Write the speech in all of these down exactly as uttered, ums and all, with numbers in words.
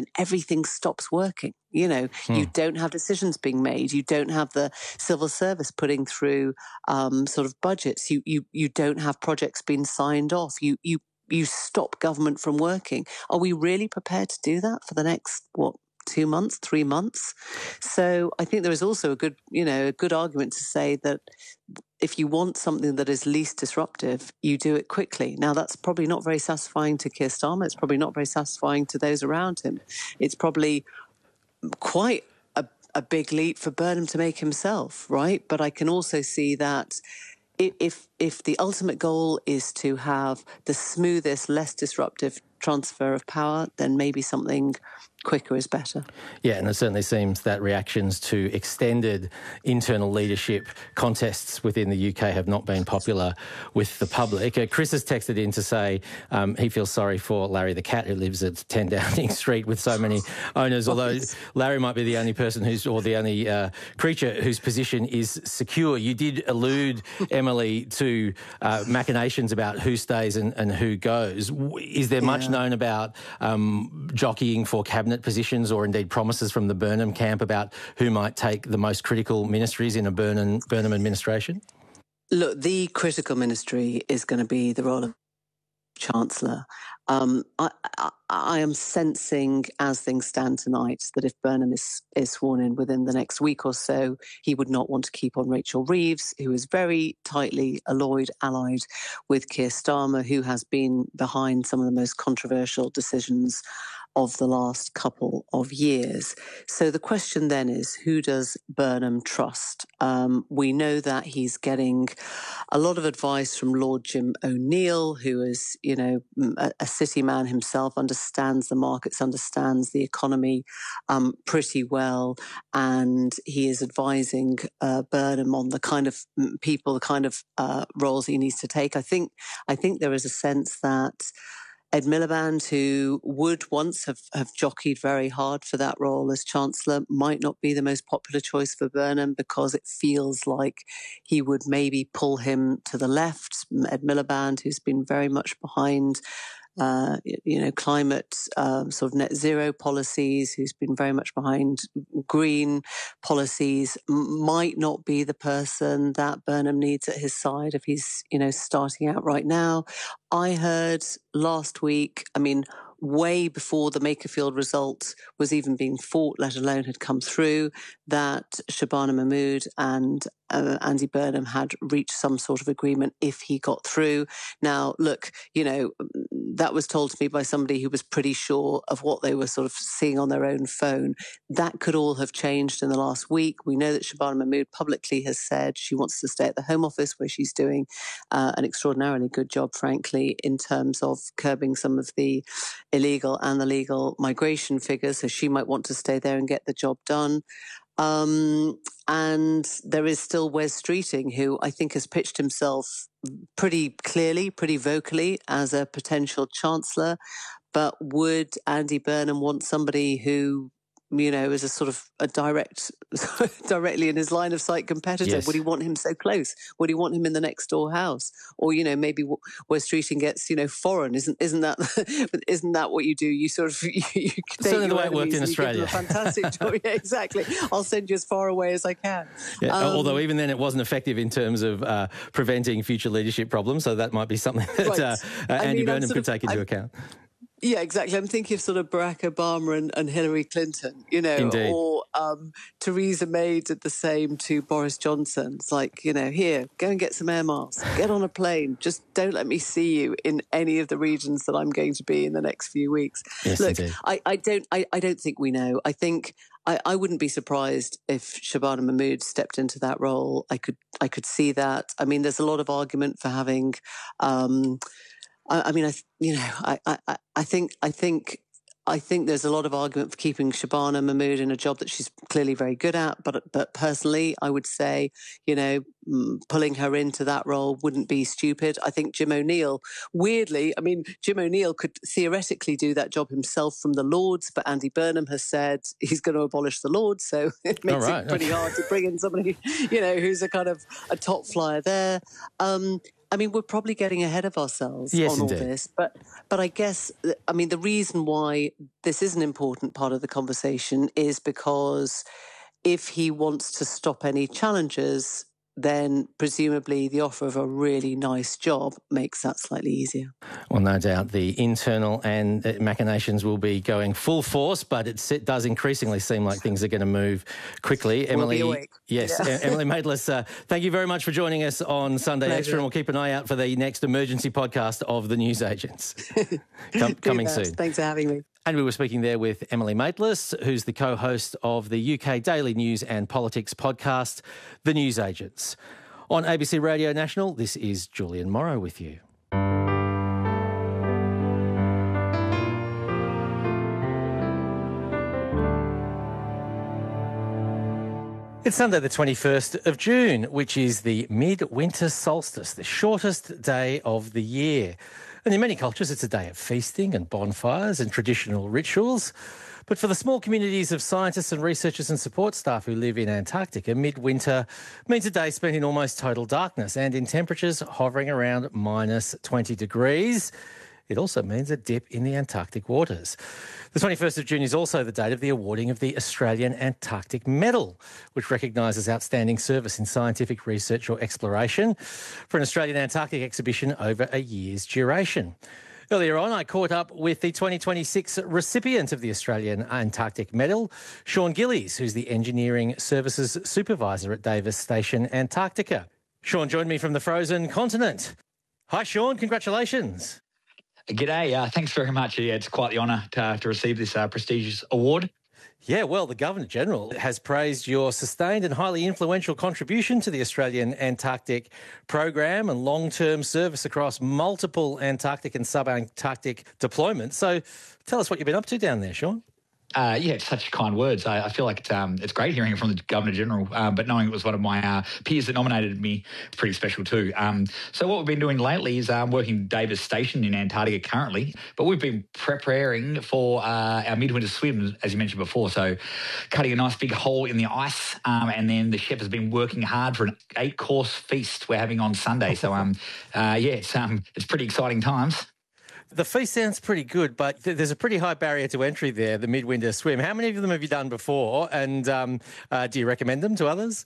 then everything stops working. You know, hmm. you don't have decisions being made. You don't have the civil service putting through um, sort of budgets. You you you don't have projects being signed off. You you you stop government from working. Are we really prepared to do that for the next what? two months, three months. So I think there is also a good, you know, a good argument to say that if you want something that is least disruptive, you do it quickly. Now, that's probably not very satisfying to Keir Starmer. It's probably not very satisfying to those around him. It's probably quite a, a big leap for Burnham to make himself, right? But I can also see that if if the ultimate goal is to have the smoothest, less disruptive transfer of power, then maybe something quicker is better. Yeah, and it certainly seems that reactions to extended internal leadership contests within the U K have not been popular with the public. Uh, Chris has texted in to say um, he feels sorry for Larry the cat who lives at ten Downing Street with so many owners, although Larry might be the only person who's, or the only uh, creature whose position is secure. You did allude, Emily, to uh, machinations about who stays and, and who goes. Is there much yeah. known about um, jockeying for cabinet positions, or indeed promises from the Burnham camp about who might take the most critical ministries in a Burnham, Burnham administration? Look, the critical ministry is going to be the role of Chancellor. Um, I, I, I am sensing, as things stand tonight, that if Burnham is, is sworn in within the next week or so, he would not want to keep on Rachel Reeves, who is very tightly alloyed, allied with Keir Starmer, who has been behind some of the most controversial decisions of the last couple of years. So the question then is, who does Burnham trust? Um, we know that he's getting a lot of advice from Lord Jim O'Neill, who is, you know, a, a city man himself, understands the markets, understands the economy um, pretty well, and he is advising uh, Burnham on the kind of people, the kind of uh, roles he needs to take. I think, I think there is a sense that Ed Miliband, who would once have, have jockeyed very hard for that role as Chancellor, might not be the most popular choice for Burnham because it feels like he would maybe pull him to the left. Ed Miliband, who's been very much behind Uh, you know, climate um, sort of net zero policies, who's been very much behind green policies, m- might not be the person that Burnham needs at his side if he's, you know, starting out right now. I heard last week, I mean, way before the Makerfield result was even being fought, let alone had come through, that Shabana Mahmood and uh, Andy Burnham had reached some sort of agreement if he got through. Now, look, you know, that was told to me by somebody who was pretty sure of what they were sort of seeing on their own phone. That could all have changed in the last week. We know that Shabana Mahmood publicly has said she wants to stay at the Home Office, where she's doing uh, an extraordinarily good job, frankly, in terms of curbing some of the illegal and the legal migration figures. So she might want to stay there and get the job done. Um, and there is still Wes Streeting, who I think has pitched himself pretty clearly, pretty vocally as a potential chancellor. But would Andy Burnham want somebody who, you know, is a sort of a direct, directly in his line of sight competitor? Yes. Would he want him so close? Would he want him in the next door house? Or, you know, maybe where Streeting gets, you know, foreign. Isn't isn't that isn't that what you do? You sort of you, you certainly the way it worked in Australia. A fantastic job. Yeah, exactly. I'll send you as far away as I can. Yeah, um, although even then it wasn't effective in terms of uh, preventing future leadership problems. So that might be something that right. uh, uh, Andy mean, Burnham could of, take into I'm, account. Yeah, exactly. I'm thinking of sort of Barack Obama and, and Hillary Clinton, you know, Indeed. or um, Theresa May did the same to Boris Johnson. It's like, you know, here, go and get some air miles, get on a plane. Just don't let me see you in any of the regions that I'm going to be in the next few weeks. Yes, Look, indeed. I, I don't, I, I don't think we know. I think I, I wouldn't be surprised if Shabana Mahmood stepped into that role. I could, I could see that. I mean, there's a lot of argument for having. Um, I mean, I, you know, I, I, I think, I think, I think there's a lot of argument for keeping Shabana Mahmood in a job that she's clearly very good at. But, but personally, I would say, you know, pulling her into that role wouldn't be stupid. I think Jim O'Neill, weirdly, I mean, Jim O'Neill could theoretically do that job himself from the Lords, but Andy Burnham has said he's going to abolish the Lords, so it makes right. it pretty hard to bring in somebody, you know, who's a kind of a top flyer there. Um, I mean, we're probably getting ahead of ourselves Yes, on all indeed. this, but but I guess, I mean, the reason why this is an important part of the conversation is because if he wants to stop any challenges, then presumably the offer of a really nice job makes that slightly easier. Well, no doubt the internal and uh, machinations will be going full force, but it's, it does increasingly seem like things are going to move quickly. We'll Emily, be awake. yes, Yeah. Emily Maitlis, uh, thank you very much for joining us on Sunday Pleasure. Extra, and we'll keep an eye out for the next emergency podcast of the Newsagents Com- coming that. soon. Thanks for having me. And we were speaking there with Emily Maitlis, who's the co-host of the U K daily news and politics podcast, The Newsagents. On A B C Radio National, this is Julian Morrow with you. It's Sunday the twenty-first of June, which is the midwinter solstice, the shortest day of the year. And in many cultures, it's a day of feasting and bonfires and traditional rituals. But for the small communities of scientists and researchers and support staff who live in Antarctica, midwinter means a day spent in almost total darkness and in temperatures hovering around minus twenty degrees. It also means a dip in the Antarctic waters. The twenty-first of June is also the date of the awarding of the Australian Antarctic Medal, which recognises outstanding service in scientific research or exploration for an Australian Antarctic exhibition over a year's duration. Earlier on, I caught up with the twenty twenty-six recipient of the Australian Antarctic Medal, Sean Gillies, who's the Engineering Services Supervisor at Davis Station, Antarctica. Sean joined me from the frozen continent. Hi, Sean. Congratulations. G'day. Uh, thanks very much. Yeah, it's quite the honour to, to receive this uh, prestigious award. Yeah, well, the Governor-General has praised your sustained and highly influential contribution to the Australian Antarctic program and long-term service across multiple Antarctic and sub-Antarctic deployments. So tell us what you've been up to down there, Sean. Uh, yeah, it's such kind words. I, I feel like it's, um, it's great hearing it from the Governor-General, uh, but knowing it was one of my uh, peers that nominated me, pretty special too. Um, so what we've been doing lately is um, working Davis Station in Antarctica currently, but we've been preparing for uh, our midwinter swim, as you mentioned before. So cutting a nice big hole in the ice, um, and then the chef has been working hard for an eight-course feast we're having on Sunday. So, um, uh, yeah, it's, um, it's pretty exciting times. The feast sounds pretty good, but th- there's a pretty high barrier to entry there, the midwinter swim. How many of them have you done before, and um, uh, do you recommend them to others?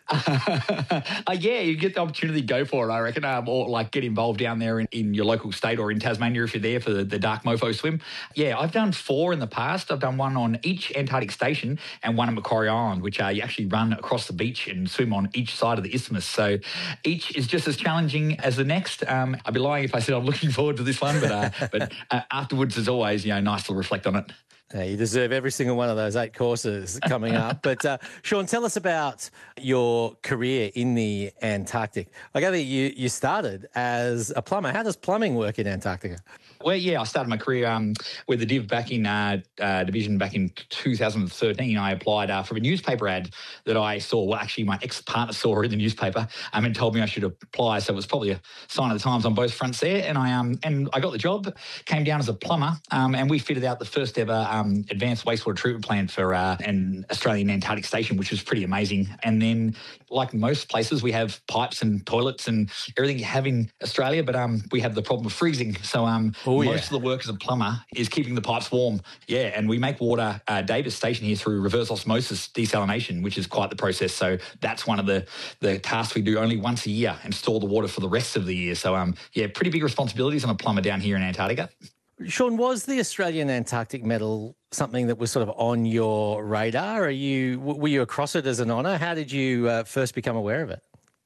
uh, yeah, you get the opportunity to go for it, I reckon, um, or like get involved down there in, in your local state or in Tasmania if you're there for the, the Dark Mofo swim. Yeah, I've done four in the past. I've done one on each Antarctic station and one at Macquarie Island, which uh, you actually run across the beach and swim on each side of the isthmus. So each is just as challenging as the next. Um, I'd be lying if I said I'm looking forward to this one, but uh, but uh, afterwards, as always, you know, nice to reflect on it. Yeah, you deserve every single one of those eight courses coming up. But, uh, Sean, tell us about your career in the Antarctic. I gather you, you started as a plumber. How does plumbing work in Antarctica? Well, yeah, I started my career um, with the Div back in uh, uh, division back in two thousand thirteen. I applied uh, for a newspaper ad that I saw. Well, actually, my ex-partner saw in the newspaper um, and told me I should apply. So it was probably a sign of the times on both fronts there. And I um and I got the job. Came down as a plumber, um, and we fitted out the first ever um, advanced wastewater treatment plant for uh, an Australian Antarctic station, which was pretty amazing. And then, like most places, we have pipes and toilets and everything you have in Australia, but um, we have the problem of freezing. So um. Oh, Most yeah. of the work as a plumber is keeping the pipes warm. Yeah, and we make water, uh, Davis Station here, through reverse osmosis desalination, which is quite the process. So that's one of the, the tasks we do only once a year, and store the water for the rest of the year. So, um, yeah, pretty big responsibilities on a plumber down here in Antarctica. Sean, was the Australian Antarctic Medal something that was sort of on your radar? Are you were you across it as an honour? How did you uh, first become aware of it?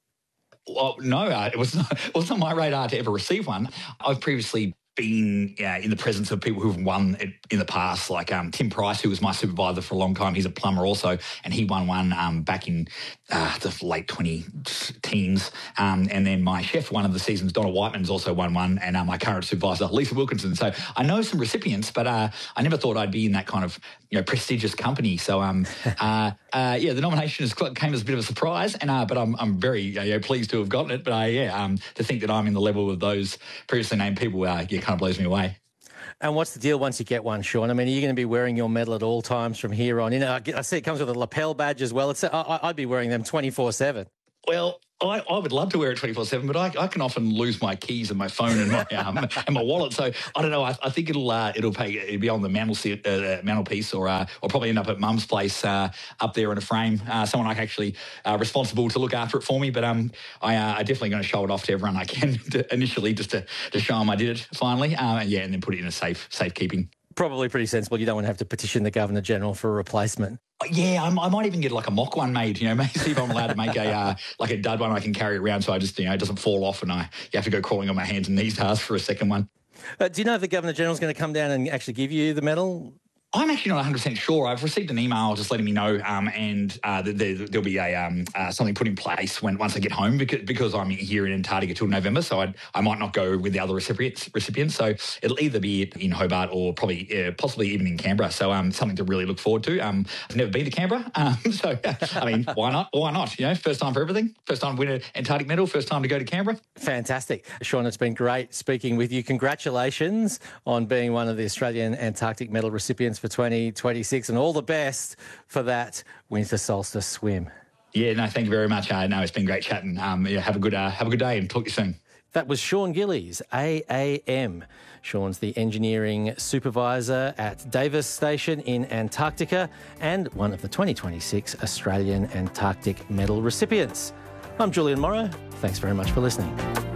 Well, no, uh, it was not, it wasn't on my radar to ever receive one. I've previously been uh, in the presence of people who've won it in the past, like um, Tim Price, who was my supervisor for a long time. He's a plumber also, and he won one um, back in uh, the late twenty teens. Um, and then my chef, one of the seasons, Donna Whiteman's also won one, and uh, my current supervisor, Lisa Wilkinson. So I know some recipients, but uh, I never thought I'd be in that kind of you know prestigious company. So um, uh, uh, yeah, the nomination is, came as a bit of a surprise, and uh, but I'm I'm very uh, you know, pleased to have gotten it. But uh, yeah, um, to think that I'm in the level of those previously named people, uh, yeah, kind of blows me away. And what's the deal once you get one, Sean? I mean, are you going to be wearing your medal at all times from here on in? I see it comes with a lapel badge as well. It's, I, I'd be wearing them twenty-four seven. Well, I, I would love to wear it twenty-four seven, but I, I can often lose my keys and my phone and my um, and my wallet. So I don't know. I, I think it'll uh, it'll pay it'll be on the mantel uh, mantelpiece, or uh, or probably end up at Mum's place uh, up there in a frame. Uh, someone like actually uh, responsible to look after it for me. But um, I uh, I definitely going to show it off to everyone I can to, initially, just to to show them I did it finally. Uh, yeah, and then put it in a safe safekeeping. Probably pretty sensible. You don't want to have to petition the Governor General for a replacement. Yeah, I'm, I might even get like a mock one made, you know, maybe see if I'm allowed to make a uh, like a dud one I can carry around, so I just, you know, it doesn't fall off and I you have to go crawling on my hands and knees to ask for a second one. Uh, do you know if the Governor General's going to come down and actually give you the medal? I'm actually not one hundred percent sure. I've received an email just letting me know, um, and uh, there, there'll be a um, uh, something put in place when once I get home, because, because I'm here in Antarctica till November, so I'd, I might not go with the other recipients. Recipients, so it'll either be in Hobart or probably uh, possibly even in Canberra. So um, something to really look forward to. Um, I've never been to Canberra, um, so I mean, why not? Why not? You know, first time for everything. First time to win an Antarctic medal. First time to go to Canberra. Fantastic, Sean. It's been great speaking with you. Congratulations on being one of the Australian Antarctic medal recipients for twenty twenty-six, and all the best for that winter solstice swim. Yeah, no, thank you very much. Uh, no, it's been great chatting. Um, yeah, have a good uh, have a good day, and talk to you soon. That was Sean Gillies, A A M. Sean's the engineering supervisor at Davis Station in Antarctica and one of the twenty twenty-six Australian Antarctic medal recipients. I'm Julian Morrow. Thanks very much for listening.